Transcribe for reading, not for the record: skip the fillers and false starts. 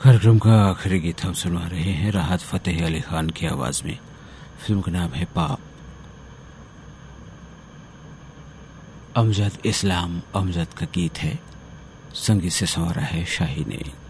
कार्यक्रम का आखिरी गीत हम सुना रहे हैं राहत फतेह अली खान की आवाज में। फिल्म का नाम है पाप। अमजद इस्लाम अमजद का गीत है, संगीत से संवारा है शाही ने।